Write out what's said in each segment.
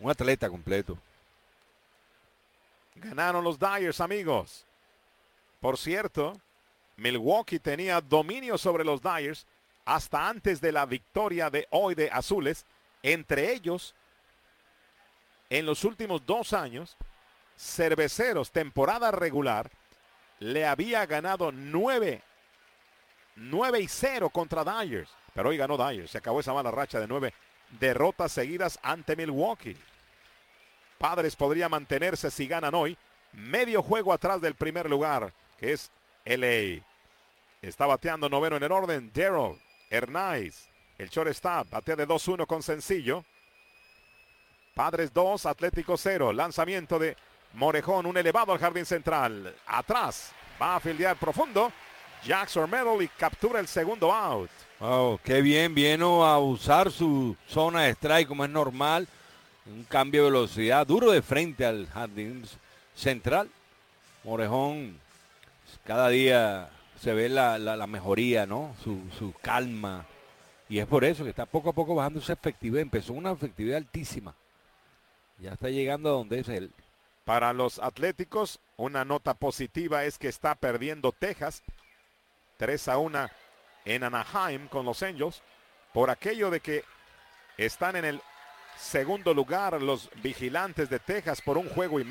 Un atleta completo. Ganaron los Dyers, amigos. Por cierto, Milwaukee tenía dominio sobre los Dyers hasta antes de la victoria de hoy de Azules. Entre ellos, en los últimos 2 años, Cerveceros, temporada regular, le había ganado 9-0 contra Dyers. Pero hoy ganó Dyers. Se acabó esa mala racha de 9 derrotas seguidas ante Milwaukee. Padres podría mantenerse si ganan hoy. Medio juego atrás del primer lugar, que es LA. Está bateando noveno en el orden Darryl Hernández. El shortstop batea de 2-1 con sencillo. Padres 2, Atlético 0. Lanzamiento de Morejón, un elevado al jardín central. Atrás, va a fildear profundo. Jackson Merrill y captura el segundo out. Oh, qué bien, vino a usar su zona de strike como es normal. Un cambio de velocidad, duro de frente al jardín central. Morejón, cada día se ve la mejoría, ¿no? Su calma. Y es por eso que está poco a poco bajando esa efectividad. Empezó una efectividad altísima. Ya está llegando a donde es él. Para los Atléticos, una nota positiva es que está perdiendo Texas 3-1 en Anaheim con los Angels. Por aquello de que están en el segundo lugar los Vigilantes de Texas por 1,5 juegos.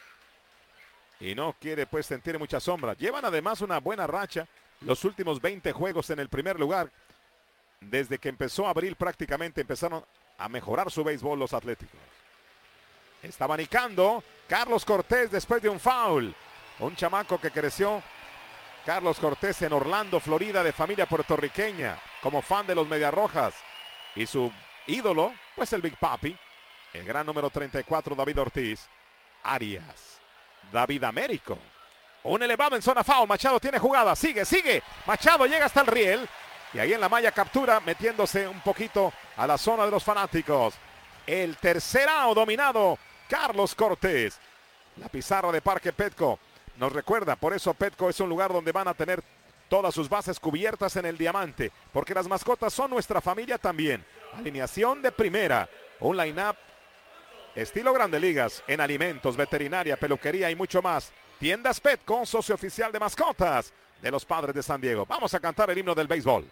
Y no quiere pues sentir mucha sombra. Llevan además una buena racha los últimos 20 juegos en el primer lugar. Desde que empezó abril prácticamente empezaron a mejorar su béisbol los Atléticos. Está abanicando Carlos Cortés después de un foul. Un chamaco que creció, Carlos Cortés, en Orlando, Florida, de familia puertorriqueña, como fan de los Mediarrojas. Y su ídolo, pues el Big Papi, el gran número 34, David Ortiz. Arias, David Américo. Un elevado en zona foul. Machado tiene jugada. Sigue. Machado llega hasta el riel. Y ahí en la malla captura, metiéndose un poquito a la zona de los fanáticos. El tercer out dominado, Carlos Cortés. La pizarra de Parque Petco nos recuerda, por eso Petco es un lugar donde van a tener todas sus bases cubiertas en el diamante, porque las mascotas son nuestra familia también. Alineación de primera, un line-up estilo Grandes Ligas en alimentos, veterinaria, peluquería y mucho más. Tiendas Petco, socio oficial de mascotas de los Padres de San Diego. Vamos a cantar el himno del béisbol.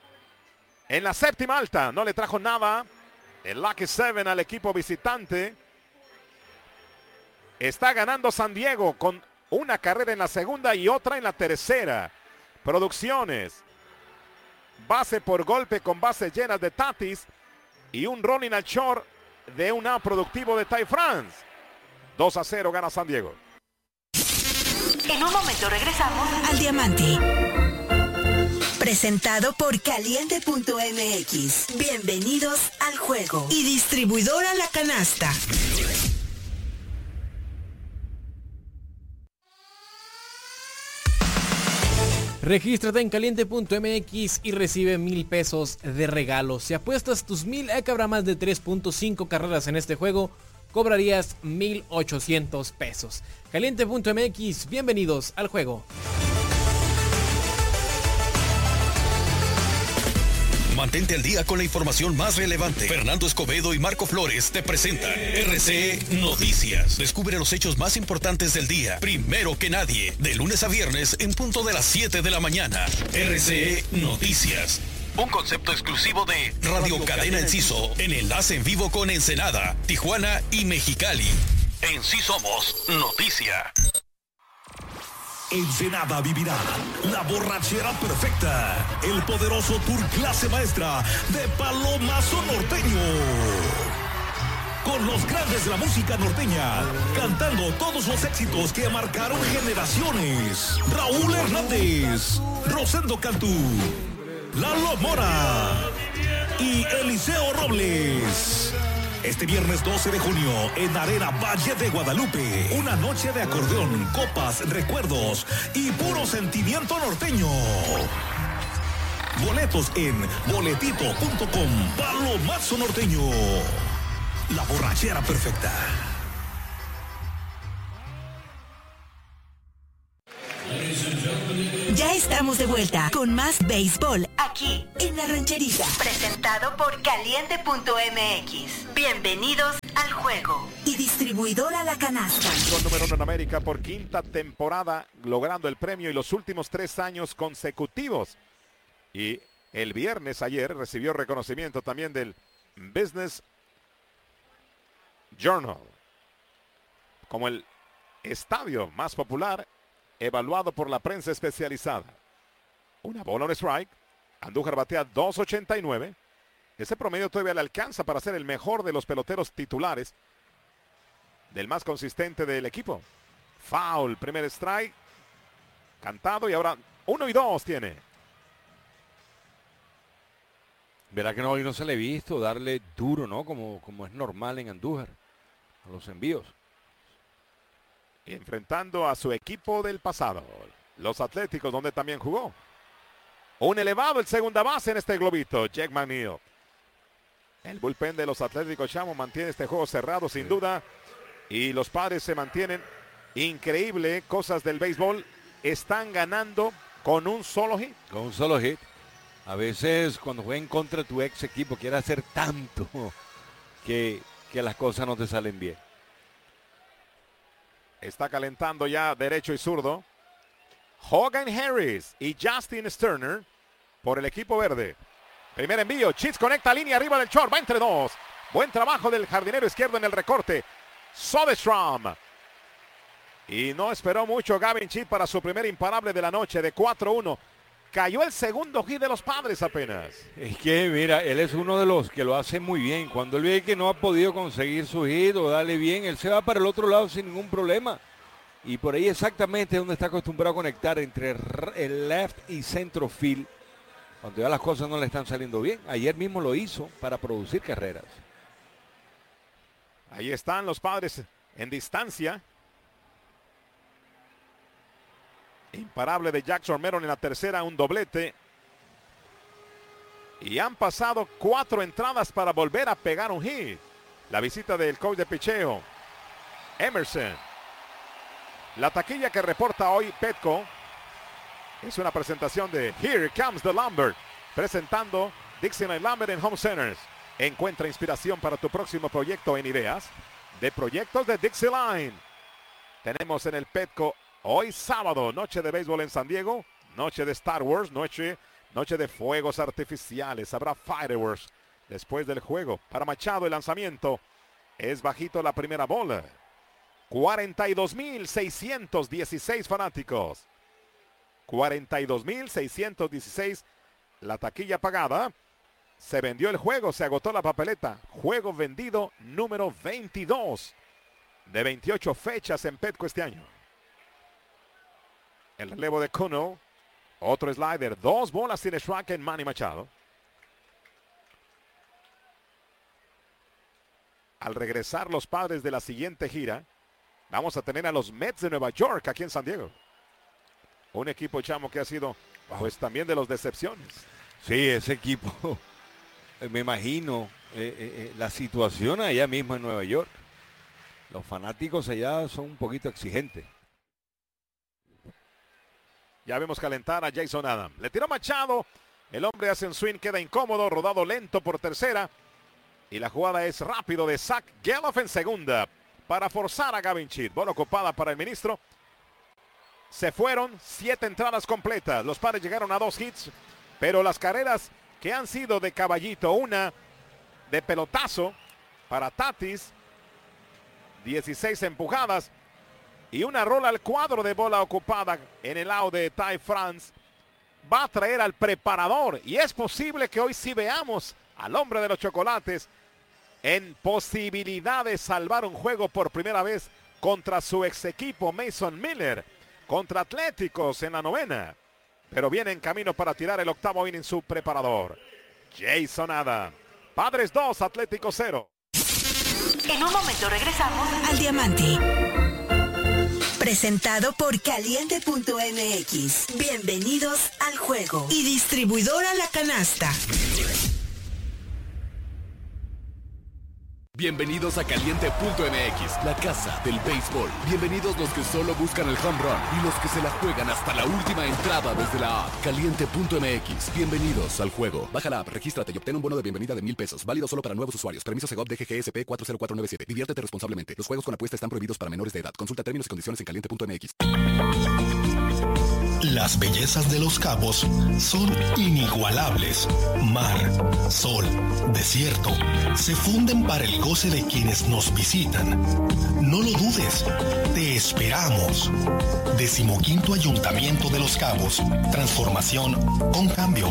En la séptima alta, no le trajo nada el Lucky Seven al equipo visitante. Está ganando San Diego con una carrera en la segunda y otra en la tercera. Producciones. Base por golpe con bases llenas de Tatis y un rolling al short de un out productivo de Ty France. 2-0 gana San Diego. En un momento regresamos al Diamante. Presentado por Caliente.mx. Bienvenidos al juego. Y distribuidora La Canasta. Regístrate en Caliente.mx y recibe 1,000 pesos de regalo. Si apuestas tus 1,000 a que habrá más de 3.5 carreras en este juego, cobrarías 1,800 pesos. Caliente.mx, bienvenidos al juego. Mantente al día con la información más relevante. Fernando Escobedo y Marco Flores te presentan RCE Noticias. Descubre los hechos más importantes del día, primero que nadie, de lunes a viernes en punto de las 7 de la mañana. RCE Noticias. Un concepto exclusivo de Radio Cadena Enciso, en enlace en vivo con Ensenada, Tijuana y Mexicali. En sí somos noticia. Ensenada vivirá la borrachera perfecta, el poderoso tour clase maestra de Palomazo Norteño. Con los grandes de la música norteña, cantando todos los éxitos que marcaron generaciones. Raúl Hernández, Rosendo Cantú, Lalo Mora y Eliseo Robles. Este viernes 12 de junio en Arena Valle de Guadalupe. Una noche de acordeón, copas, recuerdos y puro sentimiento norteño. Boletos en boletito.com. Palomazo Norteño. La borrachera perfecta. Ya estamos de vuelta con más béisbol aquí en La Rancherita. presentado por Caliente.mx. Bienvenidos al juego. Y distribuidora La Canasta. Con número 1 en América por quinta temporada, logrando el premio y los últimos 3 años consecutivos. Y el viernes ayer recibió reconocimiento también del Business Journal como el estadio más popular evaluado por la prensa especializada. Una bola on strike. Andújar batea 2.89. Ese promedio todavía le alcanza para ser el mejor de los peloteros titulares, del más consistente del equipo. Foul, primer strike, cantado, y ahora 1 y 2 tiene. Verá que hoy no se le ha visto darle duro, ¿no? Como es normal en Andújar, a los envíos. Enfrentando a su equipo del pasado, los Atléticos, donde también jugó. Un elevado el segunda base en este globito, Jake McNeil. El bullpen de los Atléticos, Chamo, mantiene este juego cerrado sin duda. Y los Padres se mantienen. Increíble, cosas del béisbol. Están ganando con un solo hit. Con un solo hit. A veces cuando juegan contra tu ex equipo quiere hacer tanto que las cosas no te salen bien. Está calentando ya derecho y zurdo. Hogan Harris y Justin Sterner por el equipo verde. Primer envío, Chitz conecta línea arriba del short, va entre dos. Buen trabajo del jardinero izquierdo en el recorte, Soderstrom. Y no esperó mucho Gavin Chitz para su primer imparable de la noche de 4-1. Cayó el segundo hit de los Padres apenas. Es que mira, él es uno de los que lo hace muy bien. Cuando él ve que no ha podido conseguir su hit o darle bien, él se va para el otro lado sin ningún problema. Y por ahí exactamente donde está acostumbrado a conectar entre el left y centro field, cuando ya las cosas no le están saliendo bien. Ayer mismo lo hizo para producir carreras. Ahí están los Padres en distancia. Imparable de Jackson Meron en la tercera, un doblete. Y han pasado 4 entradas para volver a pegar un hit. La visita del coach de picheo, Emerson. La taquilla que reporta hoy Petco es una presentación de Here Comes the Lumber, presentando Dixieland Lumber en Home Centers. Encuentra inspiración para tu próximo proyecto en ideas de proyectos de Dixieland. Tenemos en el Petco hoy sábado, noche de béisbol en San Diego, noche de Star Wars, noche de fuegos artificiales. Habrá fireworks después del juego. Para Machado el lanzamiento es bajito, la primera bola. 42,616 fanáticos. 42,616 la taquilla pagada. Se vendió el juego, se agotó la papeleta. Juego vendido número 22 de 28 fechas en Petco este año. El relevo de Cuno. Otro slider. 2 bolas sin strike en Manny Machado. Al regresar los Padres de la siguiente gira, vamos a tener a los Mets de Nueva York aquí en San Diego. Un equipo, Chamo, que ha sido pues también de los decepciones. Sí, ese equipo, me imagino la situación allá mismo en Nueva York. Los fanáticos allá son un poquito exigentes. Ya vemos calentar a Jason Adam. Le tiró Machado. El hombre hace un swing, queda incómodo, rodado lento por tercera. Y la jugada es rápido de Zach Geloff en segunda para forzar a Gavin Chitz. Bola ocupada para el ministro. Se fueron 7 entradas completas. Los Padres llegaron a 2 hits, pero las carreras que han sido de caballito, una de pelotazo para Tatis, 16 empujadas y una rola al cuadro de bola ocupada en el lado de Ty France, va a traer al preparador. Y es posible que hoy sí veamos al hombre de los chocolates en posibilidad de salvar un juego por primera vez contra su ex equipo Mason Miller, contra Atléticos en la novena. Pero viene en camino para tirar el octavo inning su preparador, Jason Adam. Padres 2, Atléticos 0. En un momento regresamos al Diamante. Presentado por Caliente.mx. Bienvenidos al juego. Y distribuidora La Canasta. Bienvenidos a Caliente.mx, la casa del béisbol. Bienvenidos los que solo buscan el home run y los que se la juegan hasta la última entrada desde la app. Caliente.mx, bienvenidos al juego. Baja la app, regístrate y obtén un bono de bienvenida de $1,000. Válido solo para nuevos usuarios. Permiso Segov DGGSP 40497. Diviértete responsablemente. Los juegos con apuesta están prohibidos para menores de edad. Consulta términos y condiciones en Caliente.mx. Las bellezas de Los Cabos son inigualables. Mar, sol, desierto, se funden para el goce de quienes nos visitan. No lo dudes, te esperamos. 15º Ayuntamiento de Los Cabos. Transformación con cambio.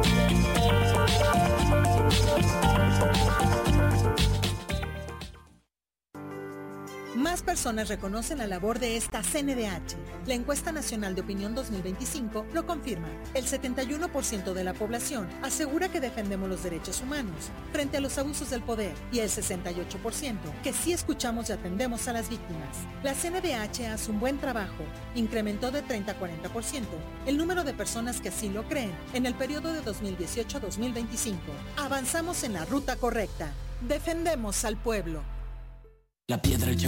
Más personas reconocen la labor de esta CNDH. La encuesta nacional de opinión 2025 lo confirma. El 71% de la población asegura que defendemos los derechos humanos frente a los abusos del poder y el 68% que sí escuchamos y atendemos a las víctimas. La CNDH hace un buen trabajo. Incrementó de 30 a 40% el número de personas que así lo creen en el periodo de 2018 a 2025. Avanzamos en la ruta correcta. Defendemos al pueblo. La piedra